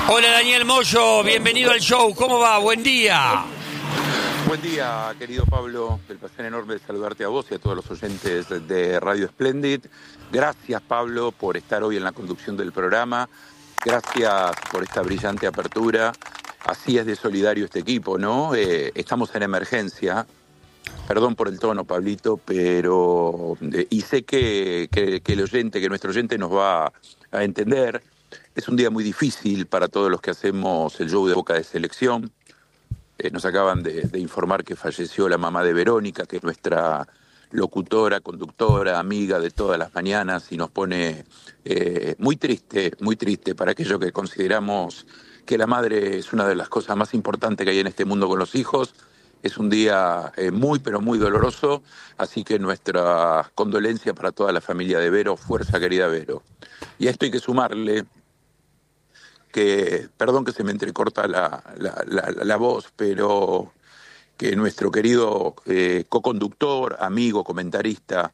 Hola Daniel Moyo, bienvenido al show, ¿cómo va? Buen día. Buen día, querido Pablo. El placer enorme de saludarte a vos y a todos los oyentes de Radio Splendid. Gracias, Pablo, por estar hoy en la conducción del programa. Gracias por esta brillante apertura. Así es de solidario este equipo, ¿no? Estamos en emergencia. Perdón por el tono, Pablito, pero... y sé que nuestro oyente nos va a entender. Es un día muy difícil para todos los que hacemos el show de Boca de Selección. Nos acaban de informar que falleció la mamá de Verónica, que es nuestra locutora, conductora, amiga de todas las mañanas, y nos pone muy triste para aquello que consideramos que la madre es una de las cosas más importantes que hay en este mundo con los hijos. Es un día muy, pero muy doloroso, así que nuestra condolencia para toda la familia de Vero. Fuerza, querida Vero. Y a esto hay que sumarle que, perdón que se me entrecorta la voz, pero que nuestro querido coconductor, amigo, comentarista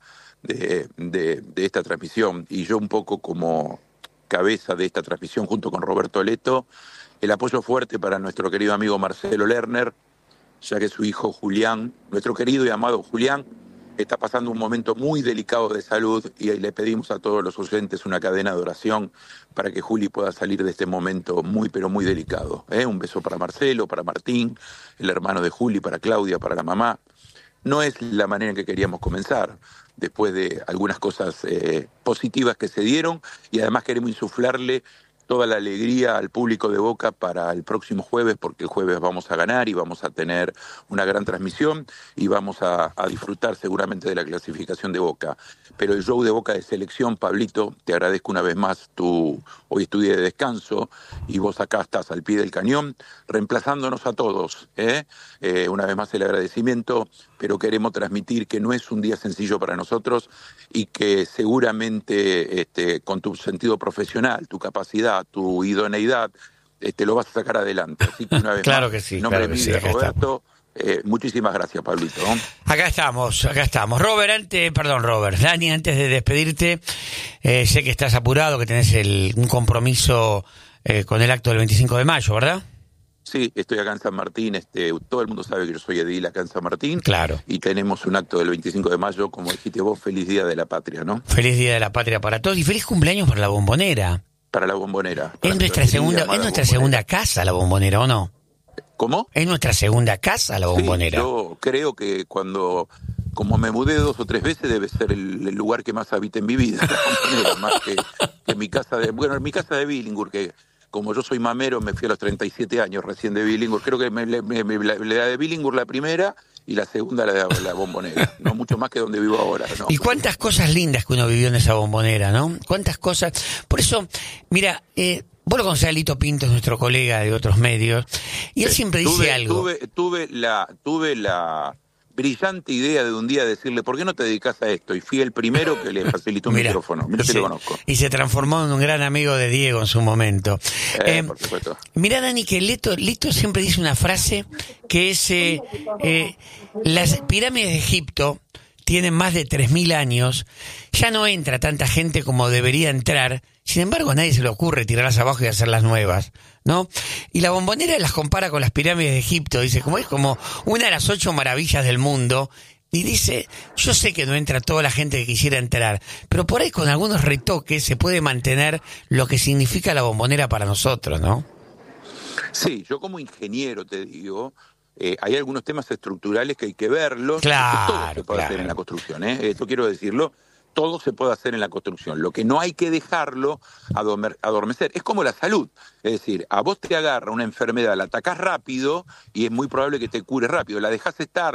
de esta transmisión, y yo un poco como cabeza de esta transmisión junto con Roberto Leto, el apoyo fuerte para nuestro querido amigo Marcelo Lerner, ya que su hijo Julián, nuestro querido y amado Julián, está pasando un momento muy delicado de salud, y le pedimos a todos los oyentes una cadena de oración para que Juli pueda salir de este momento muy, pero muy delicado. Un beso para Marcelo, para Martín, el hermano de Juli, para Claudia, para la mamá. No es la manera en que queríamos comenzar, después de algunas cosas positivas que se dieron, y además queremos insuflarle toda la alegría al público de Boca para el próximo jueves, porque el jueves vamos a ganar y vamos a tener una gran transmisión y vamos a disfrutar seguramente de la clasificación de Boca. Pero el show de Boca de Selección, Pablito, te agradezco una vez más hoy tu día de descanso, y vos acá estás al pie del cañón, reemplazándonos a todos. Una vez más el agradecimiento, pero queremos transmitir que no es un día sencillo para nosotros y que seguramente con tu sentido profesional, tu capacidad, tu idoneidad, lo vas a sacar adelante. Así que una vez claro más, que sí, en nombre claro que mío sí, de acá Roberto, muchísimas gracias, Pablito. Acá estamos. Robert, Dani, antes de despedirte, sé que estás apurado, que tenés un compromiso con el acto del 25 de mayo, ¿verdad? Sí, estoy acá en San Martín, todo el mundo sabe que yo soy edil acá en San Martín. Claro. Y tenemos un acto del 25 de mayo, como dijiste vos, feliz Día de la Patria, ¿no? Feliz Día de la Patria para todos y feliz cumpleaños para la Bombonera. Para la Bombonera. Es nuestra segunda casa la Bombonera, ¿o no? ¿Cómo? Es nuestra segunda casa la Bombonera. Sí, yo creo que como me mudé 2 o 3 veces, debe ser el lugar que más habita en mi vida, la Bombonera, más que mi casa en mi casa de Billingur, que como yo soy mamero, me fui a los 37 años recién de Billingur. Creo que la de Billingur la primera y la segunda la Bombonera. No mucho más que donde vivo ahora, ¿no? Y cuántas cosas lindas que uno vivió en esa Bombonera, ¿no? Cuántas cosas. Por eso, mira, vos lo conocés a Lito Pinto, es nuestro colega de otros medios, y él siempre dice algo. Tuve la brillante idea de un día decirle, ¿por qué no te dedicas a esto? Y fui el primero que le facilitó un micrófono. Mira si lo conozco. Y se transformó en un gran amigo de Diego en su momento. Por supuesto. Mirá, Dani, que Lito siempre dice una frase que es, las pirámides de Egipto tienen más de 3.000 años, ya no entra tanta gente como debería entrar, sin embargo a nadie se le ocurre tirarlas abajo y hacerlas nuevas, ¿no? Y la Bombonera las compara con las pirámides de Egipto, dice, como es como una de las 8 maravillas del mundo, y dice, yo sé que no entra toda la gente que quisiera entrar, pero por ahí con algunos retoques se puede mantener lo que significa la Bombonera para nosotros, ¿no? Sí, yo como ingeniero te digo, hay algunos temas estructurales que hay que verlos. Claro, todo se puede hacer en la construcción, esto quiero decirlo. Todo se puede hacer en la construcción. Lo que no hay que dejarlo adormecer. Es como la salud. Es decir, a vos te agarra una enfermedad, la atacás rápido y es muy probable que te cure rápido. La dejás estar,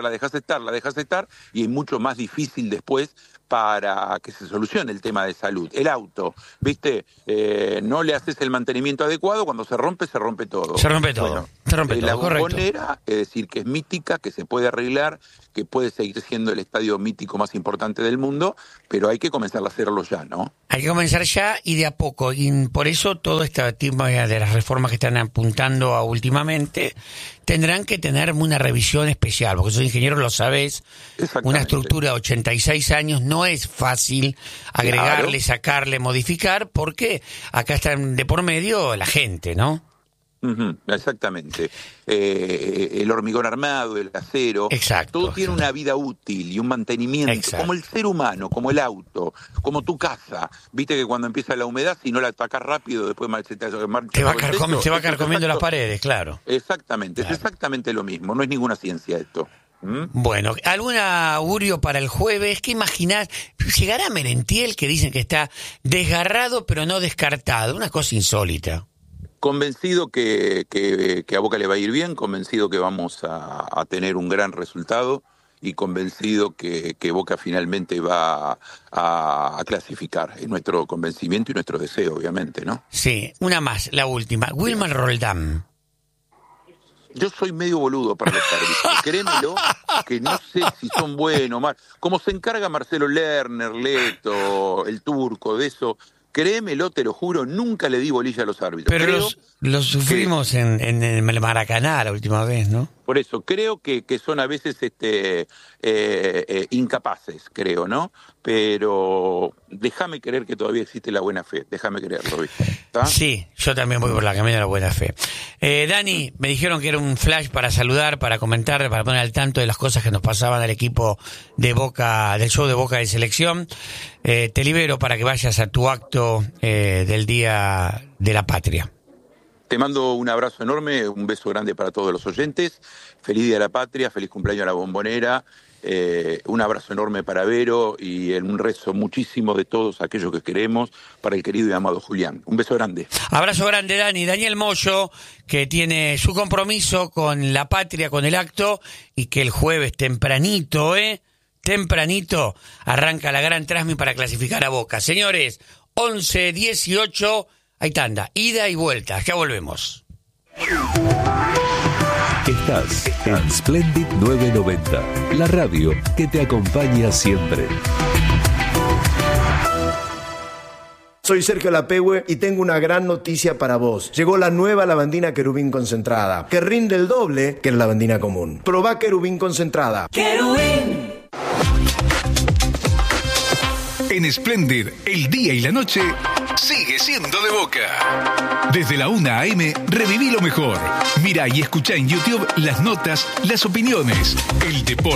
y es mucho más difícil después para que se solucione el tema de salud. El auto, ¿viste? No le haces el mantenimiento adecuado, cuando se rompe todo. Se rompe todo, bueno, se rompe todo, la correcto. Bombonera, es decir, que es mítica, que se puede arreglar, que puede seguir siendo el estadio mítico más importante del mundo, pero hay que comenzar a hacerlo ya, ¿no? Hay que comenzar ya y de a poco, y por eso todo este tema de las reformas que están apuntando a últimamente tendrán que tener una revisión especial, porque sos ingeniero, lo sabés, una estructura de 86 años no es fácil agregarle, sacarle, modificar, porque acá están de por medio la gente, ¿no? Exactamente. El hormigón armado, el acero, exacto, todo tiene una vida útil y un mantenimiento, exacto, como el ser humano, como el auto, como tu casa. Viste que cuando empieza la humedad, si no la atacás rápido, después se va carcomiendo las paredes, claro. Exactamente, claro. Es exactamente lo mismo, no es ninguna ciencia esto. Bueno, ¿algún augurio para el jueves? ¿Qué imaginás? ¿Llegará Merentiel, que dicen que está desgarrado pero no descartado? Una cosa insólita. Convencido que a Boca le va a ir bien, convencido que vamos a tener un gran resultado y convencido que Boca finalmente va a clasificar. Es nuestro convencimiento y nuestro deseo, obviamente, ¿no? Sí, una más, la última. Wilmar Roldán. Yo soy medio boludo para los árbitros, créemelo, que no sé si son buenos o mal. Como se encarga Marcelo Lerner, Leto, el Turco, de eso... Créemelo, te lo juro, nunca le di bolilla a los árbitros. Pero los sufrimos en el Maracaná la última vez, ¿no? Por eso, creo que son a veces incapaces, creo, ¿no? Pero déjame creer que todavía existe la buena fe, déjame creerlo, ¿viste? ¿Está? Sí, yo también voy por la camino de la buena fe. Dani, me dijeron que era un flash para saludar, para comentar, para poner al tanto de las cosas que nos pasaban al equipo de Boca, del show de Boca de Selección. Te libero para que vayas a tu acto del Día de la Patria. Te mando un abrazo enorme, un beso grande para todos los oyentes. Feliz Día de la Patria, feliz cumpleaños a la Bombonera. Un abrazo enorme para Vero y un rezo muchísimo de todos aquellos que queremos para el querido y amado Julián. Un beso grande. Abrazo grande, Dani. Daniel Moyo, que tiene su compromiso con la patria, con el acto, y que el jueves tempranito, arranca la gran transmisión para clasificar a Boca. Señores, 11:18, hay tanda, ida y vuelta. Ya volvemos. Estás en Splendid 990, la radio que te acompaña siempre. Soy Sergio Lapehue y tengo una gran noticia para vos. Llegó la nueva lavandina Querubín concentrada, que rinde el doble que la lavandina común. Probá Querubín concentrada. ¡Querubín! En Splendid, el día y la noche sigue siendo de Boca. Desde la 1 a.m. reviví lo mejor. Mirá y escuchá en YouTube las notas, las opiniones, el deporte.